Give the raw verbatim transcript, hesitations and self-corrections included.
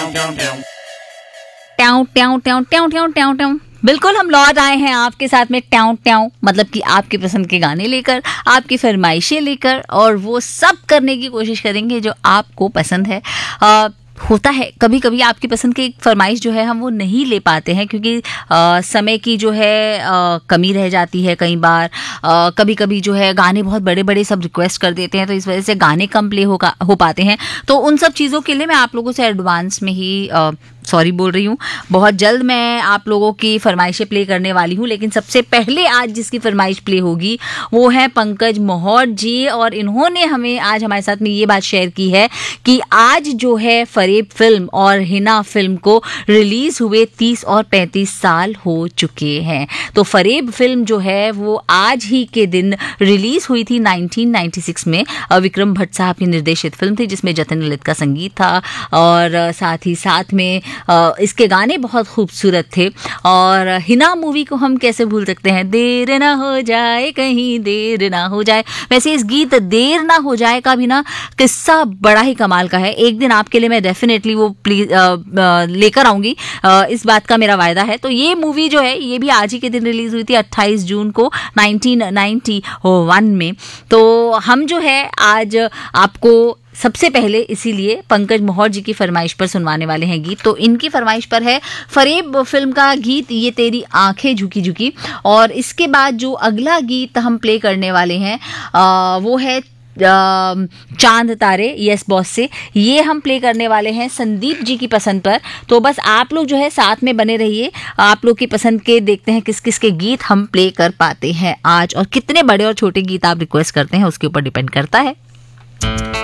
ट्याऊ ट्याऊ ट्याऊ ट्याऊ ट्याऊ ट्याऊ ट्याऊ। बिल्कुल हम लौट आए हैं आपके साथ में ट्याऊ ट्याऊ, मतलब कि आपकी पसंद के गाने लेकर, आपकी फरमाइशें लेकर, और वो सब करने की कोशिश करेंगे जो आपको पसंद है। आ, होता है कभी कभी आपकी पसंद की फरमाइश जो है हम वो नहीं ले पाते हैं, क्योंकि आ, समय की जो है आ, कमी रह जाती है। कई बार आ, कभी कभी जो है गाने बहुत बड़े बड़े सब रिक्वेस्ट कर देते हैं, तो इस वजह से गाने कम प्ले हो, हो पाते हैं। तो उन सब चीज़ों के लिए मैं आप लोगों से एडवांस में ही आ, सॉरी बोल रही हूँ। बहुत जल्द मैं आप लोगों की फरमाइशें प्ले करने वाली हूँ, लेकिन सबसे पहले आज जिसकी फरमाइश प्ले होगी वो है पंकज मोहर जी, और इन्होंने हमें आज हमारे साथ में ये बात शेयर की है कि आज जो है फरेब फिल्म और हिना फिल्म को रिलीज हुए तीस और पैंतीस साल हो चुके हैं। तो फरेब फिल्म जो है वो आज ही के दिन रिलीज हुई थी नाइनटीन नाइंटी सिक्स में। विक्रम भट्ट साहब की निर्देशित फिल्म थी जिसमें जतिन ललित का संगीत था, और साथ ही साथ में Uh, इसके गाने बहुत खूबसूरत थे। और हिना मूवी को हम कैसे भूल सकते हैं, देर ना हो जाए कहीं देर ना हो जाए। वैसे इस गीत देर ना हो जाए का भी ना किस्सा बड़ा ही कमाल का है। एक दिन आपके लिए मैं डेफिनेटली वो प्लीज लेकर आऊंगी, uh, इस बात का मेरा वायदा है। तो ये मूवी जो है ये भी आज ही के दिन रिलीज हुई थी अट्ठाईस जून को नाइनटीन नाइंटी वन में। तो हम जो है आज आपको सबसे पहले इसीलिए पंकज मोहर जी की फरमाइश पर सुनवाने वाले हैं गीत। तो इनकी फरमाइश पर है फरेब फिल्म का गीत ये तेरी आंखें झुकी झुकी, और इसके बाद जो अगला गीत हम प्ले करने वाले हैं आ, वो है चांद तारे, यस बॉस से। ये हम प्ले करने वाले हैं संदीप जी की पसंद पर। तो बस आप लोग जो है साथ में बने रहिए, आप लोग की पसंद के देखते हैं किस किस के गीत हम प्ले कर पाते हैं आज, और कितने बड़े और छोटे गीत आप रिक्वेस्ट करते हैं उसके ऊपर डिपेंड करता है।